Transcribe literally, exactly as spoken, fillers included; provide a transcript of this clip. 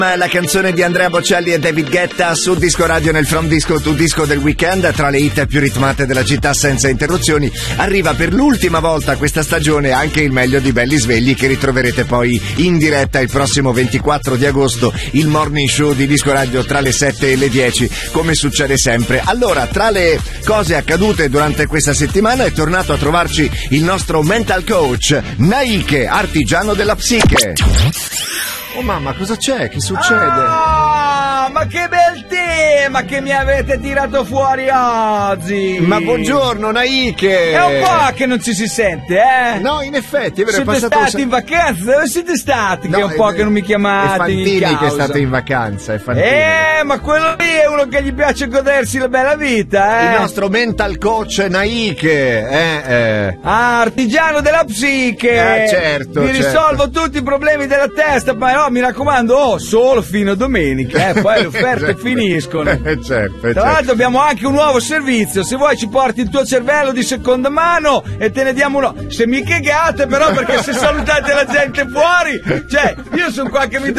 La canzone di Andrea Bocelli e David Guetta su Disco Radio nel From Disco to Disco del weekend, tra le hit più ritmate della città senza interruzioni. Arriva per l'ultima volta questa stagione anche il meglio di Belli Svegli, che ritroverete poi in diretta il prossimo ventiquattro di agosto, il morning show di Disco Radio tra le sette e le dieci, come succede sempre. Allora, tra le cose accadute durante questa settimana è tornato a trovarci il nostro mental coach Naike, artigiano della psiche. Oh mamma, cosa c'è? Che succede? Ah, ma che bel tema che mi avete tirato fuori oggi! Ma buongiorno Naike! È un po' che non ci si sente, eh? No, in effetti, è vero, siete è passato stati un... in vacanza? Dove siete stati? No, che è un po' è, che non mi chiamate. È Fantini in che è stato in vacanza, è Fantini. Eh, ma quello lì è uno che gli piace godersi la bella vita, eh? Il nostro mental coach Naike, eh, eh. Ah, artigiano della psiche! Eh, certo, Vi certo. risolvo tutti i problemi della testa, ma no, mi raccomando, oh, solo fino a domenica, eh? Poi le offerte certo. finiscono. Eh, certo, Tra certo. l'altro abbiamo anche un nuovo servizio, se vuoi ci porti il tuo cervello di seconda mano e te ne diamo uno. Se mi cagate però, perché se salutate la gente fuori, cioè io sono qua che mi